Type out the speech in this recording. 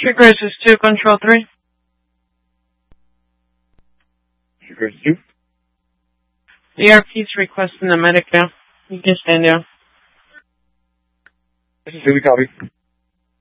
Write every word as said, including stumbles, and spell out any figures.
Trigger is two, control three. Trigger is two. The R P's requesting the medic now. You can stand down. This is two, we copy.